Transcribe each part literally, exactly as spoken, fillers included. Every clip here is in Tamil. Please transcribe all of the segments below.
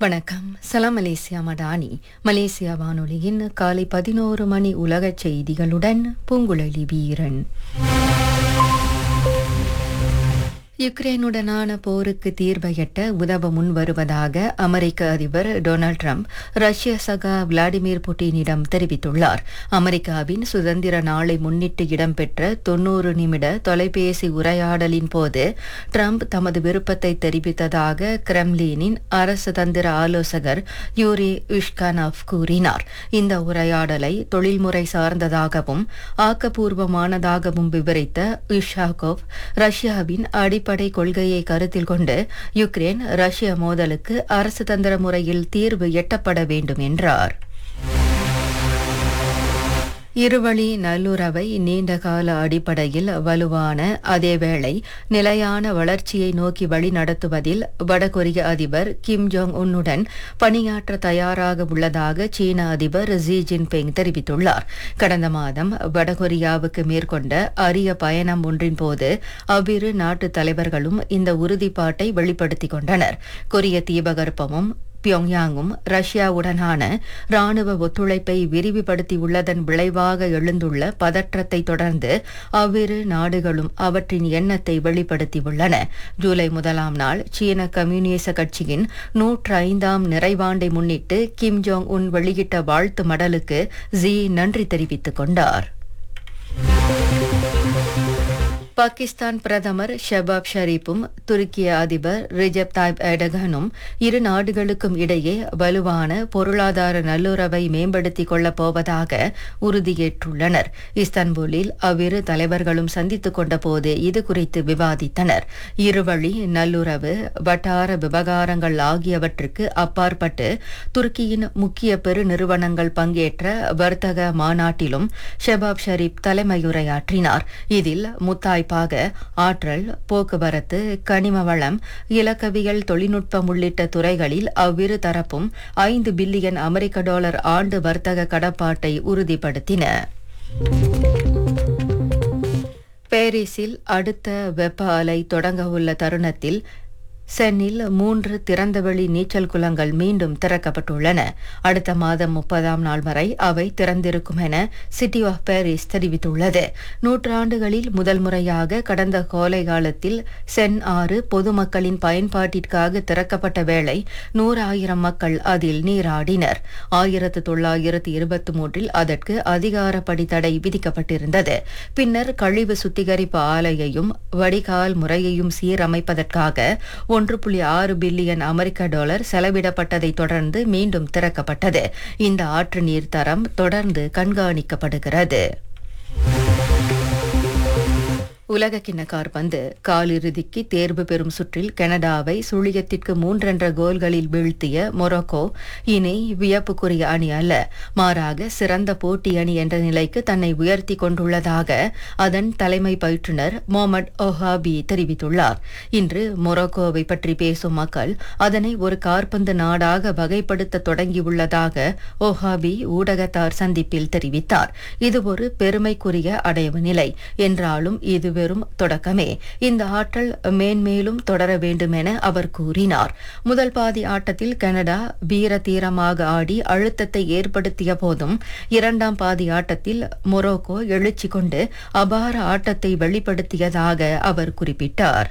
வணக்கம். சலாம் மலேசியா மடானி. மலேசியா வானொலியின் காலை பதினோரு மணி உலகச் செய்திகளுடன் பூங்குழலி வீரன். யுக்ரைனுடனான போருக்கு தீர்வை எட்ட உதவ முன் வருவதாக அமெரிக்க அதிபர் டொனால்ட் ட்ரம்ப் ரஷ்ய சகா விளாடிமிர் புட்டினிடம் தெரிவித்துள்ளார். அமெரிக்காவின் சுதந்திர நாளை முன்னிட்டு இடம்பெற்ற தொன்னூறு நிமிட தொலைபேசி உரையாடலின் போது ட்ரம்ப் தமது விருப்பத்தை தெரிவித்ததாக கிரெம்லினின் அரசு தந்திர ஆலோசகர் யூரி உஷ்கானோவ் கூறினார். இந்த உரையாடலை தொழில்முறை சார்ந்ததாகவும் ஆக்கப்பூர்வமானதாகவும் விவரித்த உஷ்கானோவ் ரஷ்யாவின் அடிப்படை கொள்கையை கருத்தில் கொண்டு யுக்ரைன் ரஷ்ய மோதலுக்கு அரசு தந்திர முறையில் தீர்வு எட்டப்பட வேண்டும் என்றார். இருவழி நல்லுறவை நீண்டகால அடிப்படையில் வலுவான அதேவேளை நிலையான வளர்ச்சியை நோக்கி வழி நடத்துவதில் வடகொரிய அதிபர் கிம் ஜோங் உன்னுடன் பணியாற்ற தயாராக உள்ளதாக சீன அதிபர் ஜி ஜின்பிங் தெரிவித்துள்ளார். கடந்த மாதம் வடகொரியாவுக்கு மேற்கொண்ட அரிய பயணம் ஒன்றின் போது அவ்விரு நாட்டு தலைவர்களும் இந்த உறுதிப்பாட்டை வெளிப்படுத்திக் கொண்டனர். கொரிய தீபகற்பமும் பியோங்யாங்கும் ரஷ்யாவுடனான ராணுவ ஒத்துழைப்பை விரிவுபடுத்தியுள்ளதன் விளைவாக எழுந்துள்ள பதற்றத்தை தொடர்ந்து அவ்விரு நாடுகளும் அவற்றின் எண்ணத்தை வெளிப்படுத்தியுள்ளன. ஜூலை முதலாம் நாள் சீன கம்யூனிச கட்சியின் நூற்று ஐந்தாம் நிறைவாண்டை முன்னிட்டு கிம் ஜோங் உன் வெளியிட்ட வாழ்த்து மடலுக்கு ஜி நன்றி தெரிவித்துக் கொண்டார். பாகிஸ்தான் பிரதமர் ஷபாப் ஷரீப்பும் துருக்கிய அதிபர் ரிஜப் தாய்ப் எர்டகனும் இரு நாடுகளுக்கும் இடையே வலுவான பொருளாதார நல்லுறவை மேம்படுத்திக் கொள்ளப் போவதாக உறுதியேற்றுள்ளனர். இஸ்தான்புலில் அவ்விரு தலைவர்களும் சந்தித்துக் கொண்ட போது இது குறித்து விவாதித்தனர். இருவழி நல்லுறவு, வட்டார விவகாரங்கள் ஆகியவற்றுக்கு அப்பாற்பட்டு துருக்கியின் முக்கிய பெருநிறுவனங்கள் பங்கேற்ற வர்த்தக மாநாட்டிலும் ஷபாப் ஷரீப் தலைமையுரையாற்றினார். இதில் முத்தாய் ஆற்றல், போக்குவரத்து, கனிம வளம், இலக்கவியல், தொழில்நுட்பம் உள்ளிட்ட துறைகளில் அவ்விரு தரப்பும் ஐந்து பில்லியன் அமெரிக்க டாலர் ஆண்டு வர்த்தக கடப்பாட்டை உறுதிப்படுத்தின. பாரிஸில் அடுத்த வெப்ப அலை தொடங்க உள்ள தருணத்தில் சென்னில் மூன்று திறந்தவெளி நீச்சல் குளங்கள் மீண்டும் திறக்கப்பட்டுள்ளன. அடுத்த மாதம் முப்பதாம் நாள் வரை அவை திறந்திருக்கும் என சிட்டி ஆஃப் பாரிஸ் தெரிவித்துள்ளது. நூற்றாண்டுகளில் முதல் முறையாக கடந்த கோடை காலத்தில் சென் ஆறு பொதுமக்களின் பயன்பாட்டிற்காக திறக்கப்பட்ட வேளை நூறாயிரம் மக்கள் அதில் நீராடினர். ஆயிரத்து தொள்ளாயிரத்து இருபத்தி மூன்றில் அதற்கு அதிகாரப்படி தடை விதிக்கப்பட்டிருந்தது. பின்னர் கழிவு சுத்திகரிப்பு ஆலையையும் வடிகால் முறையையும் சீரமைப்பதற்காக ஒன்று புள்ளி ஆறு பில்லியன் அமெரிக்க டாலர் செலவிடப்பட்டதை தொடர்ந்து மீண்டும் திறக்கப்பட்டது. இந்த ஆற்று நீர் தரம் தொடர்ந்து கண்காணிக்கப்படுகிறது. உலகக்கிண்ண காற்பந்து காலிறுதிக்கு தேர்வு பெறும் சுற்றில் கனடாவை சுழியத்திற்கு மூன்றென்ற கோல்களில் வீழ்த்திய மொரோக்கோ இனி வியப்புக்குரிய அணி அல்ல, மாறாக சிறந்த போட்டி அணி என்ற நிலைக்கு தன்னை உயர்த்தி கொண்டுள்ளதாக அதன் தலைமை பயிற்றுனர் மொஹமட் ஒஹாபி தெரிவித்துள்ளார். இன்று மொரோக்கோவை பற்றி பேசும் மக்கள் அதனை ஒரு காற்பந்து நாடாக வகைப்படுத்த தொடங்கியுள்ளதாக ஒஹாபி ஊடகத்தார் சந்திப்பில் தெரிவித்தார். இது ஒரு பெருமைக்குரிய அடைவு நிலை என்றாலும் இது வெறும் தொடக்கமே. இந்த ஆற்றல் மேன்மேலும் தொடர வேண்டும் என அவர் கூறினார். முதல் பாதி ஆட்டத்தில் கனடா வீர தீரமாக ஆடி அழுத்தத்தை ஏற்படுத்திய போதும் இரண்டாம் பாதி ஆட்டத்தில் மொரோக்கோ எழுச்சி கொண்டு அபார ஆட்டத்தை வெளிப்படுத்தியதாக அவர் குறிப்பிட்டார்.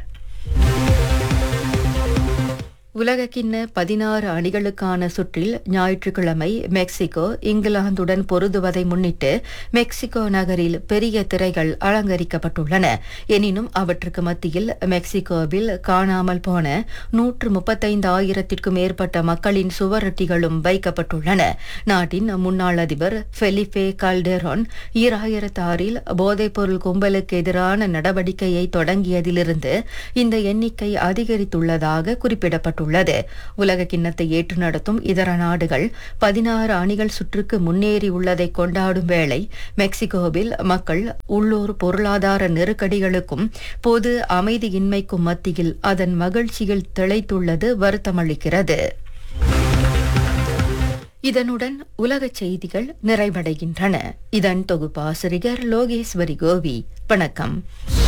உலகக்கிண்ண பதினாறு அணிகளுக்கான சுற்றில் ஞாயிற்றுக்கிழமை மெக்சிகோ இங்கிலாந்துடன் பொருதுவதை முன்னிட்டு மெக்சிகோ நகரில் பெரிய திரைகள் அலங்கரிக்கப்பட்டுள்ளன. எனினும் அவற்றுக்கு மத்தியில் மெக்சிகோவில் காணாமல் போன நூற்று முப்பத்தைந்து ஆயிரத்திற்கும் மேற்பட்ட மக்களின் சுவரொட்டிகளும் வைக்கப்பட்டுள்ளன. நாட்டின் முன்னாள் அதிபர் ஃபெலிபே கால்டெரோன் ஈராயிரத்து ஆறில் போதைப்பொருள் கும்பலுக்கு எதிரான நடவடிக்கையை தொடங்கியதிலிருந்து இந்த எண்ணிக்கை அதிகரித்துள்ளதாக குறிப்பிடப்பட்டுள்ளது. உலக கிண்ணத்தை ஏற்று நடத்தும் இதர நாடுகள் பதினாறு அணிகள் சுற்றுக்கு முன்னேறியுள்ளதை கொண்டாடும் வேளை மெக்சிகோவில் மக்கள் உள்ளூர் பொருளாதார நெருக்கடிகளுக்கும் பொது அமைதியின்மைக்கும் மத்தியில் அதன் மகிழ்ச்சியில் திளைத்துள்ளது வருத்தமளிக்கிறது. இதனுடன் உலகச் செய்திகள் நிறைவடைகின்றன. இதன் தொகுப்பாசிரியர் லோகேஸ்வரி கோவி. வணக்கம்.